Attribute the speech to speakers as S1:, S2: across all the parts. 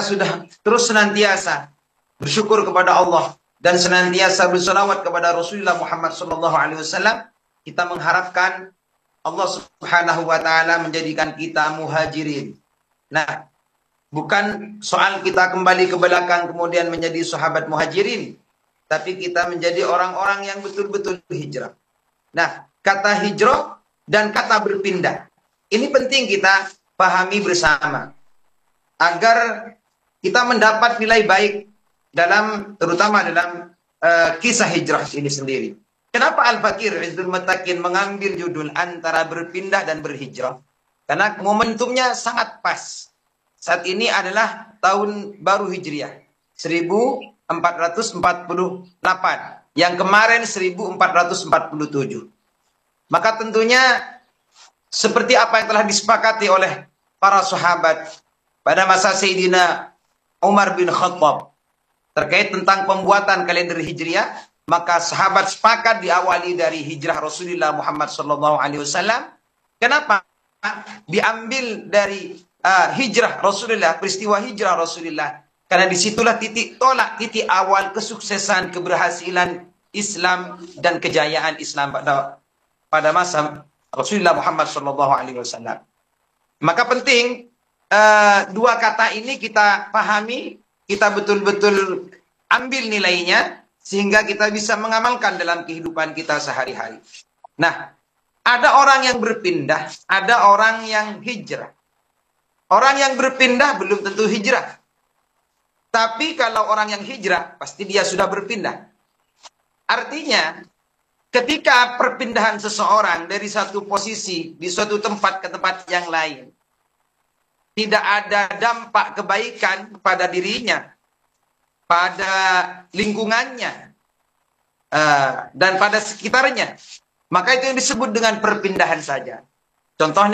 S1: sudah terus senantiasa bersyukur kepada Allah dan senantiasa berselawat kepada Rasulullah Muhammad SAW, kita mengharapkan Allah Subhanahu wa taala menjadikan kita muhajirin. Nah, bukan soal kita kembali ke belakang kemudian menjadi sahabat muhajirin, tapi kita menjadi orang-orang yang betul-betul hijrah. Nah, kata hijrah dan kata berpindah, ini penting kita pahami bersama agar kita mendapat nilai baik terutama dalam kisah hijrah ini sendiri. Kenapa Al-Fakir Izzul Mattaqin mengambil judul antara berpindah dan berhijrah? Karena momentumnya sangat pas. Saat ini adalah tahun baru Hijriah 1448, yang kemarin 1447. Maka tentunya seperti apa yang telah disepakati oleh para sahabat pada masa Sayyidina Umar bin Khattab terkait tentang pembuatan kalender Hijriah, maka sahabat sepakat diawali dari hijrah Rasulullah Muhammad SAW. Kenapa? Diambil dari hijrah Rasulullah, peristiwa hijrah Rasulullah. Karena disitulah titik tolak, titik awal kesuksesan, keberhasilan Islam dan kejayaan Islam pada masa Rasulullah Muhammad SAW. Maka penting dua kata ini kita pahami, kita betul-betul ambil nilainya, sehingga kita bisa mengamalkan dalam kehidupan kita sehari-hari. Nah, ada orang yang berpindah, ada orang yang hijrah. Orang yang berpindah belum tentu hijrah. Tapi kalau orang yang hijrah, pasti dia sudah berpindah. Artinya, ketika perpindahan seseorang dari satu posisi di suatu tempat ke tempat yang lain, tidak ada dampak kebaikan pada dirinya, pada lingkungannya, dan pada sekitarnya, maka itu yang disebut dengan perpindahan saja. Contoh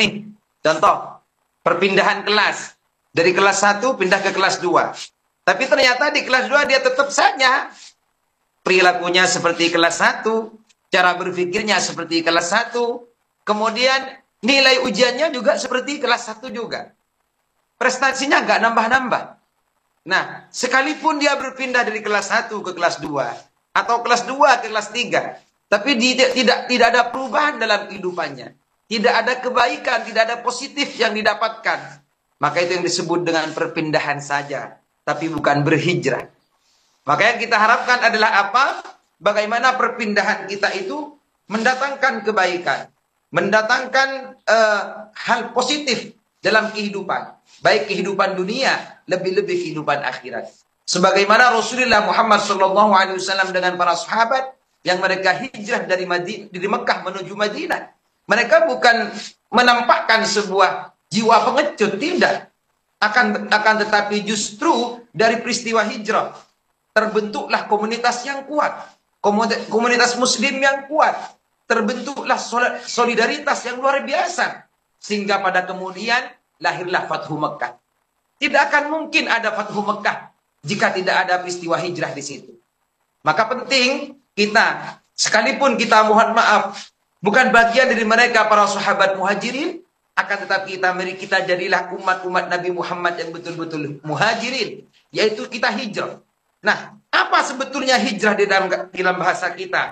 S1: perpindahan kelas. Dari kelas 1 pindah ke kelas 2. Tapi ternyata di kelas 2 dia tetap saja perilakunya seperti kelas 1, cara berpikirnya seperti kelas 1, kemudian nilai ujiannya juga seperti kelas 1 juga. Prestasinya nggak nambah-nambah. Nah, sekalipun dia berpindah dari kelas 1 ke kelas 2 atau kelas 2 ke kelas 3, tapi tidak ada perubahan dalam kehidupannya. Tidak ada kebaikan, tidak ada positif yang didapatkan. Maka itu yang disebut dengan perpindahan saja, tapi bukan berhijrah. Maka yang kita harapkan adalah apa? Bagaimana perpindahan kita itu mendatangkan kebaikan, mendatangkan hal positif dalam kehidupan, baik kehidupan dunia, lebih-lebih kehidupan akhirat. Sebagaimana Rasulullah Muhammad SAW dengan para sahabat yang mereka hijrah dari Mekah menuju Madinah. Mereka bukan menampakkan sebuah jiwa pengecut, tidak. Akan tetapi justru dari peristiwa hijrah terbentuklah komunitas yang kuat, komunitas muslim yang kuat, terbentuklah solidaritas yang luar biasa, sehingga pada kemudian lahirlah Fathu Mekah. Tidak akan mungkin ada Fathu Mekah jika tidak ada peristiwa hijrah di situ. Maka penting kita, sekalipun kita mohon maaf, bukan bagian dari mereka para sahabat muhajirin, akan tetapi kita jadilah umat-umat Nabi Muhammad yang betul-betul muhajirin, yaitu kita hijrah. Nah, apa sebetulnya hijrah dalam bahasa kita,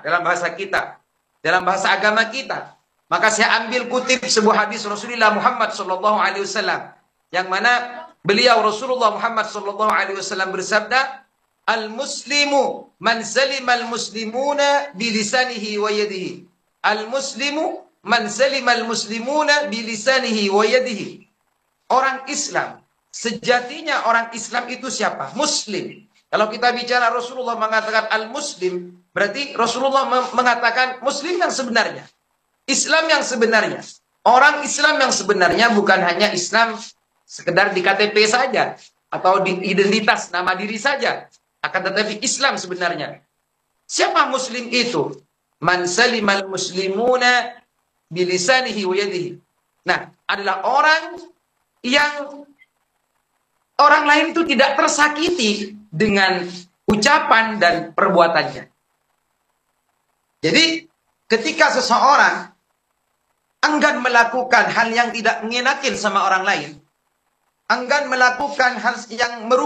S1: dalam bahasa agama kita? Maka saya ambil kutip sebuah hadis Rasulullah Muhammad SAW, yang mana beliau Rasulullah Muhammad SAW bersabda, "Al-muslimu man salimal muslimuna bilisanihi wa yadihi." Al-muslimu man salimal muslimuna bilisanihi wa yadihi. Orang Islam, sejatinya orang Islam itu siapa? Muslim. Kalau kita bicara Rasulullah mengatakan al-muslim, berarti Rasulullah mengatakan muslim yang sebenarnya. Islam yang sebenarnya. Orang Islam yang sebenarnya bukan hanya Islam sekedar di KTP saja atau di identitas nama diri saja, akan tetapi Islam sebenarnya. Siapa muslim itu? Man salimal muslimuna bilisanihi wa yadihi. Nah, adalah orang yang orang lain itu tidak tersakiti dengan ucapan dan perbuatannya. Jadi, ketika seseorang enggan melakukan hal yang tidak mengenakin sama orang lain, enggan melakukan hal yang